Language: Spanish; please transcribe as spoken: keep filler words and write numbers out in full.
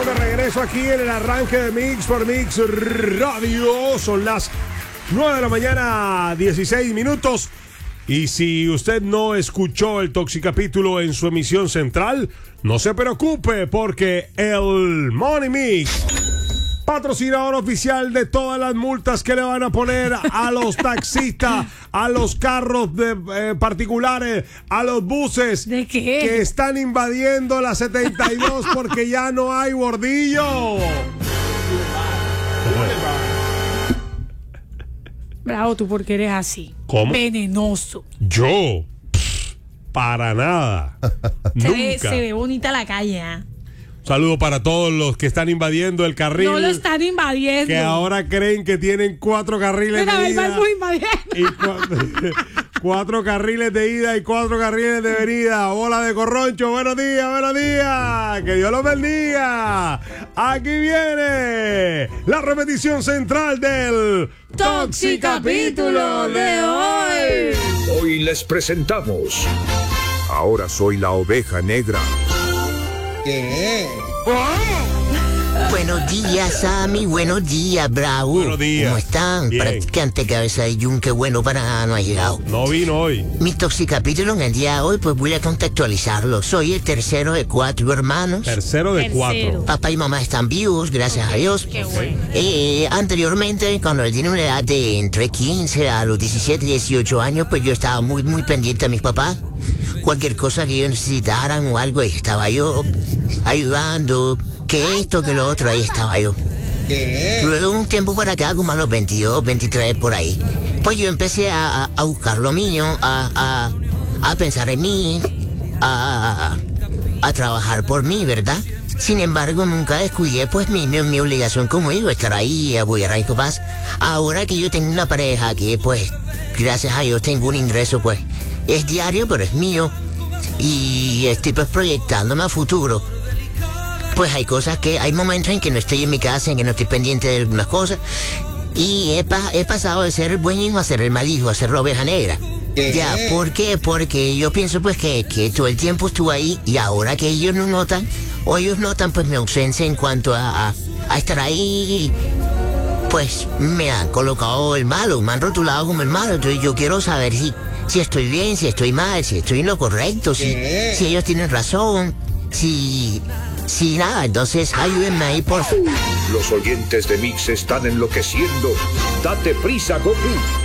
de regreso aquí en el arranque de Mix por Mix Radio. Son las nueve de la mañana, dieciséis minutos. Y si usted no escuchó el Toxicapítulo en su emisión central, no se preocupe, porque el Money Mix, patrocinador oficial de todas las multas que le van a poner a los taxistas, a los carros de, eh, particulares, a los buses ¿de qué? que están invadiendo la setenta y dos porque ya no hay bordillo. Bravo, tú porque eres así. ¿Cómo? Venenoso. Yo, pff, para nada. Se ve, Nunca. se ve bonita la calle, ¿eh? Saludo para todos los que están invadiendo el carril. No lo están invadiendo. Que ahora creen que tienen cuatro carriles Mira, de ahí ida. vamos invadiendo. Y cu- cuatro carriles de ida y cuatro carriles de venida. Hola de Corroncho, buenos días, buenos días. Que Dios los bendiga. Aquí viene la repetición central del Toxicapítulo de hoy. Hoy les presentamos. Ahora soy la oveja negra. ¿Qué? Buenos días, Sammy. Buenos días, Bravo. Buenos días. ¿Cómo están? Bien. Practicante cabeza de yunque, bueno, para nada no ha llegado. No vino hoy. Mi toxicapítulo en el día de hoy, pues voy a contextualizarlo. Soy el tercero de cuatro hermanos. Tercero de Tercero. cuatro. Papá y mamá están vivos, gracias a Dios. Qué bueno. Eh, anteriormente, cuando él tiene una edad de entre quince a los diecisiete, dieciocho años, pues yo estaba muy, muy pendiente a mis papás. Cualquier cosa que ellos necesitaran o algo, ahí estaba yo ayudando. Que esto, que lo otro, ahí estaba yo. ¿Qué? Luego, un tiempo para acá, como a los veintidós, veintitrés, por ahí, pues yo empecé a, a- a buscar lo mío, a, a, a pensar en mí, a, a trabajar por mí, ¿verdad? Sin embargo, nunca descuidé, pues, mi, mi, mi obligación como hijo, estar ahí, apoyar a mis papás. Ahora que yo tengo una pareja que, pues, gracias a Dios tengo un ingreso, pues, es diario, pero es mío. Y estoy, pues, proyectándome a futuro. Pues hay cosas que, hay momentos en que no estoy en mi casa, en que no estoy pendiente de algunas cosas. Y he, pa- he pasado de ser el buen hijo a ser el mal hijo, a ser la oveja negra. ¿Qué? Ya, ¿por qué? Porque yo pienso pues que, que todo el tiempo estuve ahí y ahora que ellos no notan, o ellos notan pues mi ausencia en cuanto a, a, a estar ahí, pues me han colocado el malo, me han rotulado como el malo. Entonces yo quiero saber si, si estoy bien, si estoy mal, si estoy en lo correcto, si, ¿Qué? si ellos tienen razón, si... Si nada, entonces ayúdenme ahí, por favor. Los oyentes de Mix están enloqueciendo. Date prisa, Goku.